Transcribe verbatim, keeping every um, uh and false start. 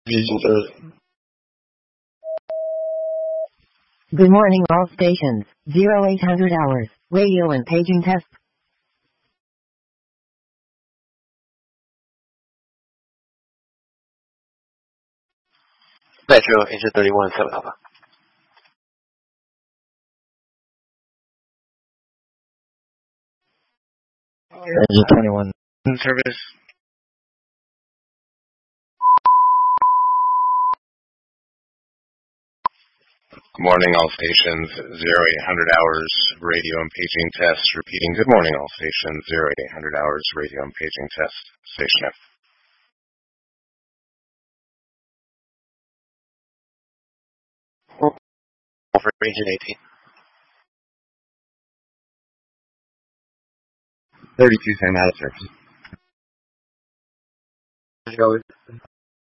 Good morning, all stations. zero eight hundred hours. Radio and paging test. Metro, engine thirty-one, seven Alpha. Engine twenty-one. Service. Good morning, all stations. zero eight hundred hours, radio and paging test. Repeating, good morning, all stations. zero eight hundred hours, radio and paging test. Station F. Over engine eighteen. thirty-two, same out of service. Joey.